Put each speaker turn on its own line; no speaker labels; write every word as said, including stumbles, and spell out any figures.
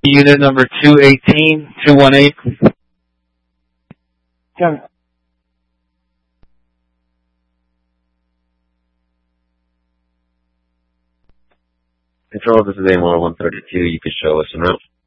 unit number two eighteen, two one eight.
Kevin.
Control, this is A one one thirty-two. You can show us en route.